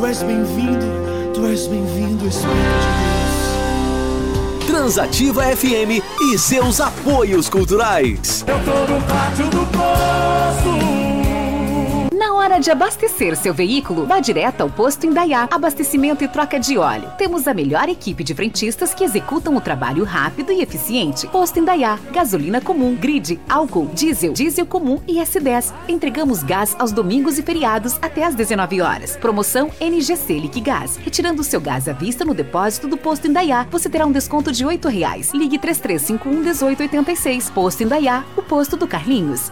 Tu és bem-vindo, Espírito de Deus. Transativa FM e seus apoios culturais. Eu tô no pátio do posto. Na hora de abastecer seu veículo, vá direto ao Posto Indaiá. Abastecimento e troca de óleo. Temos a melhor equipe de frentistas que executam o trabalho rápido e eficiente. Posto Indaiá. Gasolina comum, grid, álcool, diesel comum e S10. Entregamos gás aos domingos e feriados até às 19 horas. Promoção NGC Liquigás. Retirando seu gás à vista no depósito do Posto Indaiá, você terá um desconto de R$ 8. Ligue 3351-1886. Posto Indaiá, o posto do Carlinhos.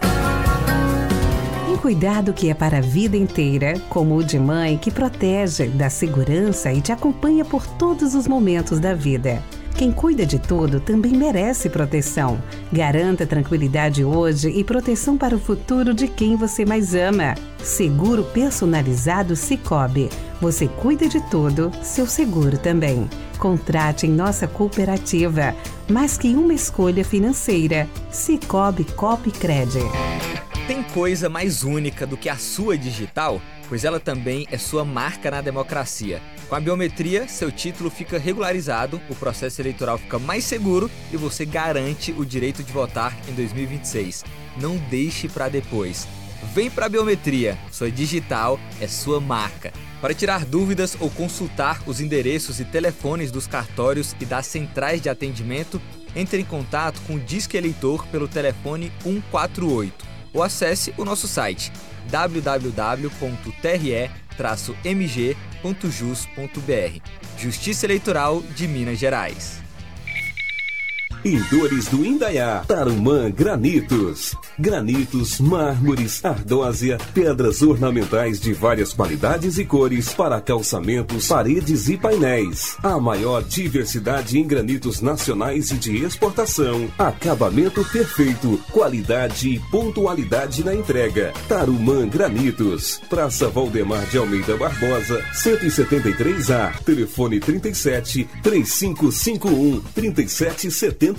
Cuidado que é para a vida inteira, como o de mãe que protege, dá segurança e te acompanha por todos os momentos da vida. Quem cuida de tudo também merece proteção. Garanta tranquilidade hoje e proteção para o futuro de quem você mais ama. Seguro personalizado Sicoob. Você cuida de tudo, seu seguro também. Contrate em nossa cooperativa. Mais que uma escolha financeira. Sicoob Copcred. Tem coisa mais única do que a sua digital? Pois ela também é sua marca na democracia. Com a biometria, seu título fica regularizado, o processo eleitoral fica mais seguro e você garante o direito de votar em 2026. Não deixe para depois. Vem para a biometria, sua digital é sua marca. Para tirar dúvidas ou consultar os endereços e telefones dos cartórios e das centrais de atendimento, entre em contato com o Disque Eleitor pelo telefone 148. Ou acesse o nosso site www.tre-mg.jus.br. Justiça Eleitoral de Minas Gerais. Em Dores do Indaiá, Tarumã Granitos. Granitos, mármores, ardósia, pedras ornamentais de várias qualidades e cores para calçamentos, paredes e painéis. A maior diversidade em granitos nacionais e de exportação. Acabamento perfeito, qualidade e pontualidade na entrega. Tarumã Granitos. Praça Valdemar de Almeida Barbosa, 173A. Telefone 37 3551 3772.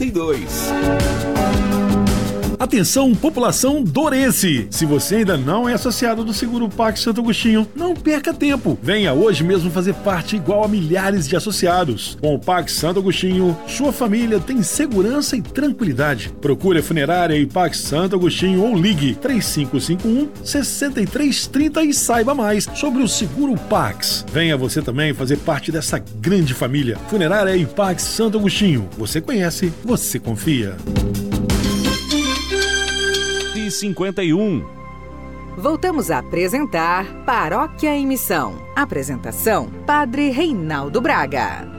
Atenção, população dorense! Se você ainda não é associado do Seguro Pax Santo Agostinho, não perca tempo. Venha hoje mesmo fazer parte igual a milhares de associados. Com o Pax Santo Agostinho, sua família tem segurança e tranquilidade. Procure a funerária e Pax Santo Agostinho ou ligue 3551-6330 e saiba mais sobre o Seguro Pax. Venha você também fazer parte dessa grande família. Funerária e Pax Santo Agostinho. Você conhece, você confia. 51. Voltamos a apresentar Paróquia em Missão. Apresentação: Padre Reinaldo Braga.